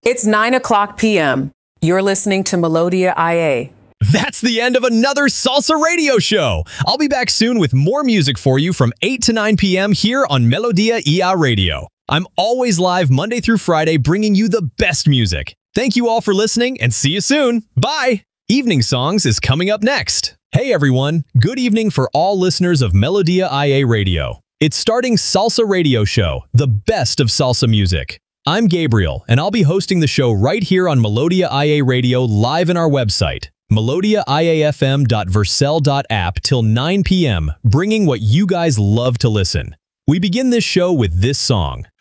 It's 9 o'clock p.m. You're listening to Melodia IA. That's the end of another Salsa Radio Show. I'll be back soon with more music for you from 8 to 9 p.m. here on Melodia IA Radio. I'm always live Monday through Friday bringing you the best music. Thank you all for listening and see you soon. Bye! Evening Songs is coming up next. Hey everyone, good evening for all listeners of Melodia IA Radio. It's starting Salsa Radio Show, the best of salsa music. I'm Gabriel, and I'll be hosting the show right here on Melodia IA Radio live in our website, melodiaiafm.vercel.app till 9 p.m., bringing what you guys love to listen. We begin this show with this song,